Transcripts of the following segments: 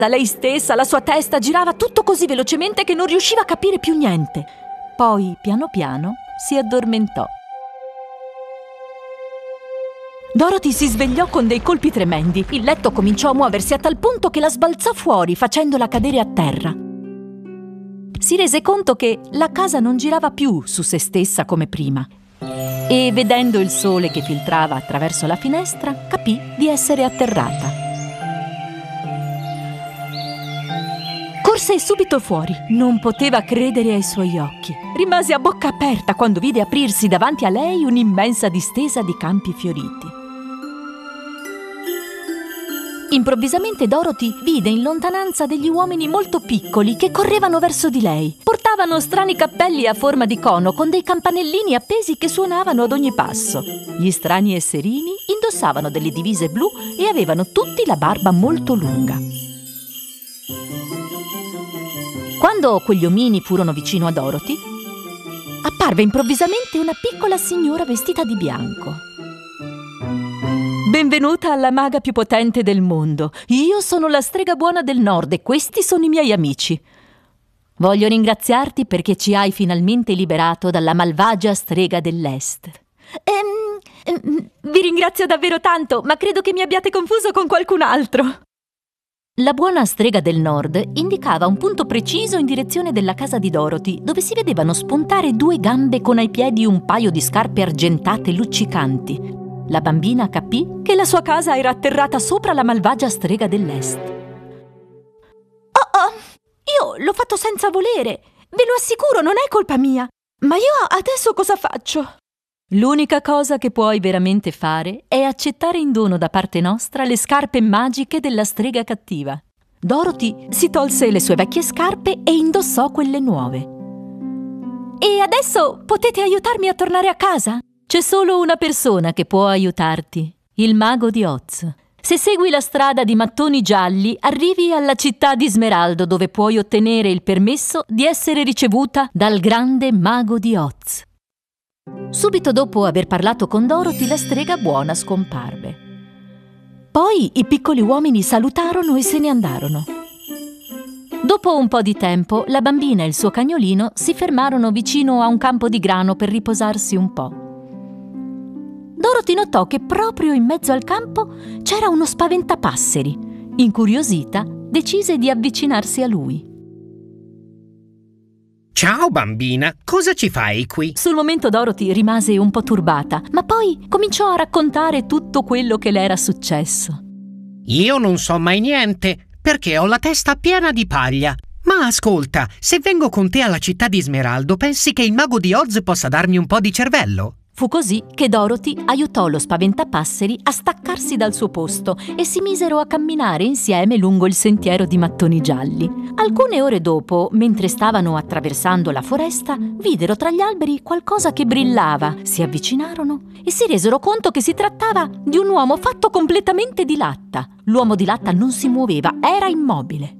Lei stessa, la sua testa girava tutto così velocemente che non riusciva a capire più niente. Poi, piano piano, si addormentò. Dorothy si svegliò con dei colpi tremendi. Il letto cominciò a muoversi a tal punto che la sbalzò fuori, facendola cadere a terra. Si rese conto che la casa non girava più su se stessa come prima e, vedendo il sole che filtrava attraverso la finestra, capì di essere atterrata. Corse subito fuori. Non poteva credere ai suoi occhi. Rimase a bocca aperta quando vide aprirsi davanti a lei un'immensa distesa di campi fioriti. Improvvisamente Dorothy vide in lontananza degli uomini molto piccoli che correvano verso di lei. Portavano strani cappelli a forma di cono con dei campanellini appesi che suonavano ad ogni passo. Gli strani esserini indossavano delle divise blu e avevano tutti la barba molto lunga. Quando quegli omini furono vicino a Dorothy, apparve improvvisamente una piccola signora vestita di bianco. Benvenuta alla maga più potente del mondo. Io sono la strega buona del nord e questi sono i miei amici. Voglio ringraziarti perché ci hai finalmente liberato dalla malvagia strega dell'est. Vi ringrazio davvero tanto, ma credo che mi abbiate confuso con qualcun altro. La buona strega del nord indicava un punto preciso in direzione della casa di Dorothy, dove si vedevano spuntare 2 gambe con ai piedi un paio di scarpe argentate luccicanti. La bambina capì che la sua casa era atterrata sopra la malvagia strega dell'est. Oh, io l'ho fatto senza volere. Ve lo assicuro, non è colpa mia. Ma io adesso cosa faccio? L'unica cosa che puoi veramente fare è accettare in dono da parte nostra le scarpe magiche della strega cattiva. Dorothy si tolse le sue vecchie scarpe e indossò quelle nuove. E adesso potete aiutarmi a tornare a casa? C'è solo una persona che può aiutarti, il mago di Oz. Se segui la strada di mattoni gialli, arrivi alla città di Smeraldo, dove puoi ottenere il permesso di essere ricevuta dal grande mago di Oz. Subito dopo aver parlato con Dorothy, la strega buona scomparve. Poi i piccoli uomini salutarono e se ne andarono. Dopo un po' di tempo, la bambina e il suo cagnolino si fermarono vicino a un campo di grano per riposarsi un po'. Dorothy notò che proprio in mezzo al campo c'era uno spaventapasseri. Incuriosita, decise di avvicinarsi a lui. Ciao bambina, cosa ci fai qui? Sul momento Dorothy rimase un po' turbata, ma poi cominciò a raccontare tutto quello che le era successo. Io non so mai niente, perché ho la testa piena di paglia. Ma ascolta, se vengo con te alla città di Smeraldo, pensi che il mago di Oz possa darmi un po' di cervello? Fu così che Dorothy aiutò lo spaventapasseri a staccarsi dal suo posto e si misero a camminare insieme lungo il sentiero di mattoni gialli. Alcune ore dopo, mentre stavano attraversando la foresta, videro tra gli alberi qualcosa che brillava, si avvicinarono e si resero conto che si trattava di un uomo fatto completamente di latta. L'uomo di latta non si muoveva, era immobile.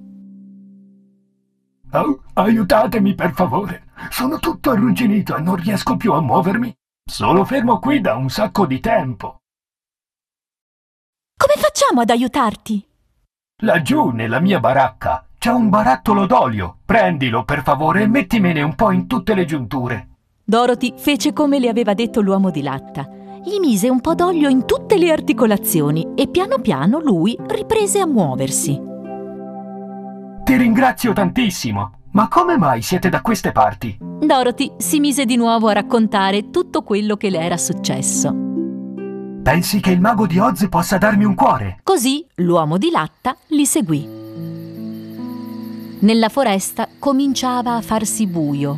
Oh, aiutatemi per favore, sono tutto arrugginito e non riesco più a muovermi. Sono fermo qui da un sacco di tempo. Come facciamo ad aiutarti? Laggiù, nella mia baracca, c'è un barattolo d'olio. Prendilo, per favore, e mettimene un po' in tutte le giunture. Dorothy fece come le aveva detto l'uomo di latta. Gli mise un po' d'olio in tutte le articolazioni e piano piano lui riprese a muoversi. Ti ringrazio tantissimo. Ma come mai siete da queste parti? Dorothy si mise di nuovo a raccontare tutto quello che le era successo. Pensi che il mago di Oz possa darmi un cuore? Così l'uomo di latta li seguì. Nella foresta cominciava a farsi buio.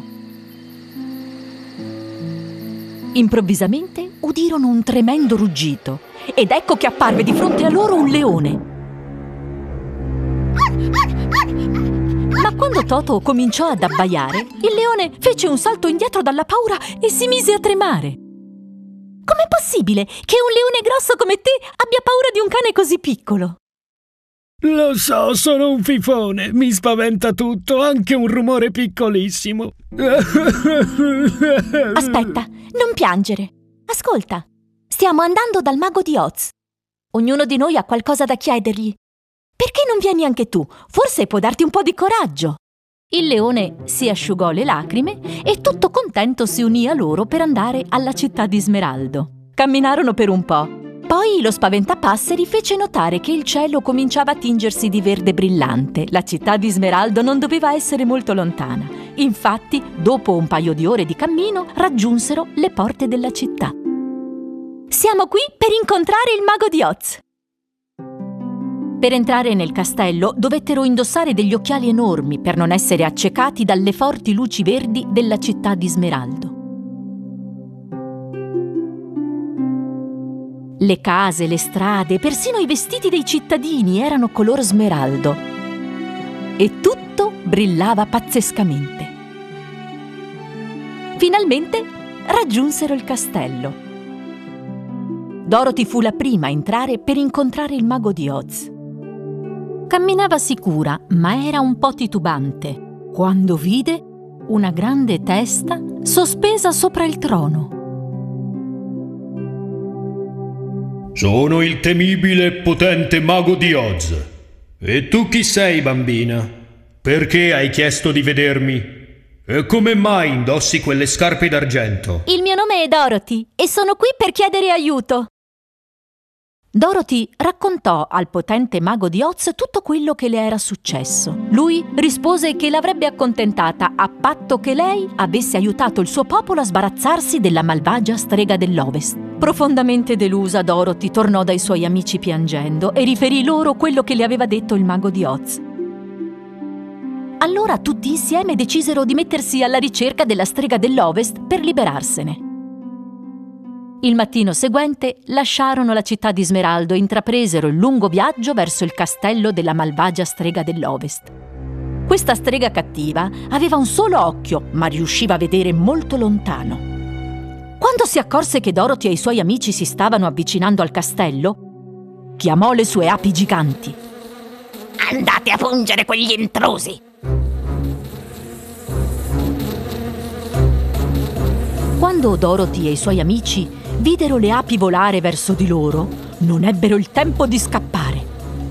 Improvvisamente udirono un tremendo ruggito ed ecco che apparve di fronte a loro un leone. Ma quando Toto cominciò ad abbaiare, il leone fece un salto indietro dalla paura e si mise a tremare. Com'è possibile che un leone grosso come te abbia paura di un cane così piccolo? Lo so, sono un fifone, mi spaventa tutto, anche un rumore piccolissimo. Aspetta, non piangere. Ascolta, stiamo andando dal mago di Oz. Ognuno di noi ha qualcosa da chiedergli. perché non vieni anche tu? Forse può darti un po' di coraggio. Il leone si asciugò le lacrime e tutto contento si unì a loro per andare alla città di Smeraldo. Camminarono per un po'. Poi lo spaventapasseri fece notare che il cielo cominciava a tingersi di verde brillante. La città di Smeraldo non doveva essere molto lontana. Infatti, dopo un paio di ore di cammino, raggiunsero le porte della città. Siamo qui per incontrare il mago di Oz. Per entrare nel castello dovettero indossare degli occhiali enormi per non essere accecati dalle forti luci verdi della città di Smeraldo. Le case, le strade, persino i vestiti dei cittadini erano color smeraldo e tutto brillava pazzescamente. Finalmente raggiunsero il castello. Dorothy fu la prima a entrare per incontrare il mago di Oz. Camminava sicura, ma era un po' titubante, quando vide una grande testa sospesa sopra il trono. Sono il temibile e potente mago di Oz. E tu chi sei, bambina? Perché hai chiesto di vedermi? E come mai indossi quelle scarpe d'argento? Il mio nome è Dorothy e sono qui per chiedere aiuto. Dorothy raccontò al potente mago di Oz tutto quello che le era successo. Lui rispose che l'avrebbe accontentata a patto che lei avesse aiutato il suo popolo a sbarazzarsi della malvagia strega dell'Ovest. Profondamente delusa, Dorothy tornò dai suoi amici piangendo e riferì loro quello che le aveva detto il mago di Oz. Allora tutti insieme decisero di mettersi alla ricerca della strega dell'Ovest per liberarsene. Il mattino seguente lasciarono la città di Smeraldo e intrapresero il lungo viaggio verso il castello della malvagia strega dell'Ovest. Questa strega cattiva aveva un solo occhio, ma riusciva a vedere molto lontano. Quando si accorse che Dorothy e i suoi amici si stavano avvicinando al castello, chiamò le sue api giganti. Andate a pungere quegli intrusi! Quando Dorothy e i suoi amici videro le api volare verso di loro, non ebbero il tempo di scappare.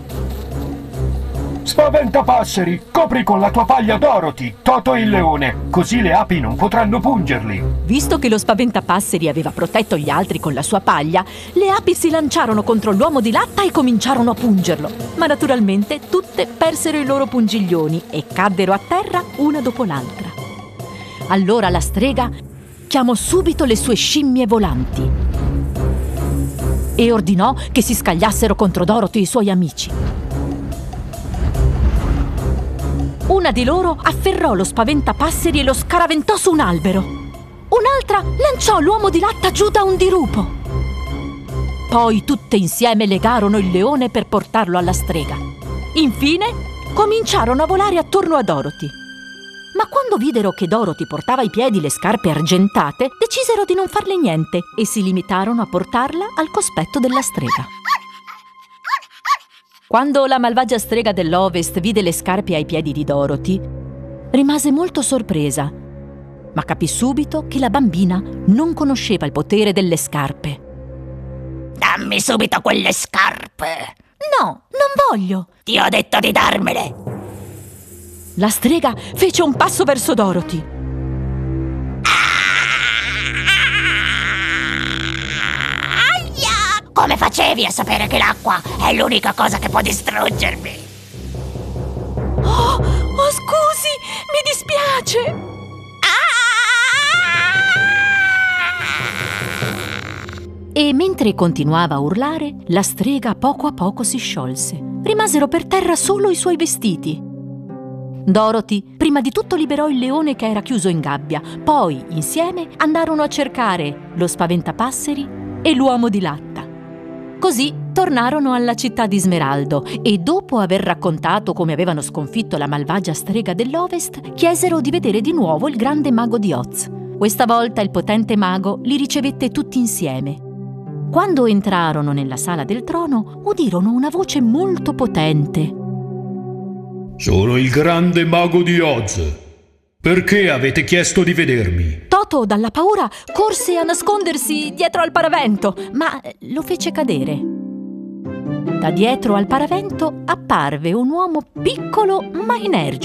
Spaventapasseri, copri con la tua paglia Dorothy, Toto il leone, così le api non potranno pungerli. Visto che lo spaventapasseri aveva protetto gli altri con la sua paglia, le api si lanciarono contro l'uomo di latta e cominciarono a pungerlo. Ma naturalmente tutte persero i loro pungiglioni e caddero a terra una dopo l'altra. Allora la strega chiamò subito le sue scimmie volanti e ordinò che si scagliassero contro Dorothy e i suoi amici. Una di loro afferrò lo spaventapasseri e lo scaraventò su un albero. Un'altra lanciò l'uomo di latta giù da un dirupo. Poi tutte insieme legarono il leone per portarlo alla strega. Infine cominciarono a volare attorno a Dorothy. Ma quando videro che Dorothy portava ai piedi le scarpe argentate, decisero di non farle niente e si limitarono a portarla al cospetto della strega. Quando la malvagia strega dell'Ovest vide le scarpe ai piedi di Dorothy, rimase molto sorpresa, ma capì subito che la bambina non conosceva il potere delle scarpe. Dammi subito quelle scarpe! No, non voglio! Ti ho detto di darmele! La strega fece un passo verso Dorothy. Aia! Come facevi a sapere che l'acqua è l'unica cosa che può distruggermi? Oh, scusi, mi dispiace! E mentre continuava a urlare, la strega poco a poco si sciolse. Rimasero per terra solo i suoi vestiti. Dorothy prima di tutto liberò il leone che era chiuso in gabbia, poi insieme andarono a cercare lo spaventapasseri e l'uomo di latta. Così tornarono alla città di Smeraldo e dopo aver raccontato come avevano sconfitto la malvagia strega dell'Ovest, chiesero di vedere di nuovo il grande mago di Oz. Questa volta il potente mago li ricevette tutti insieme. Quando entrarono nella sala del trono, udirono una voce molto potente. Sono il grande mago di Oz. Perché avete chiesto di vedermi? Toto, dalla paura, corse a nascondersi dietro al paravento, ma lo fece cadere. Da dietro al paravento apparve un uomo piccolo ma energico.